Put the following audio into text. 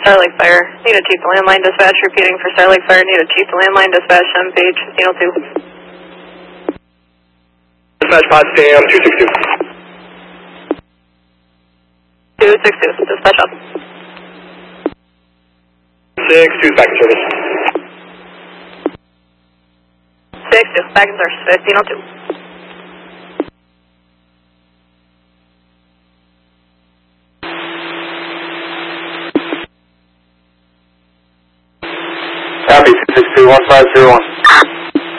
Starlight Fire, need a chief landline dispatch, repeating for Starlight Fire, need a chief landline dispatch, page 1502. Dispatch Potsdam 262. 262, dispatch up. 6-2 back in service. 6-2, back in service, 1502. Copy, 262-1501.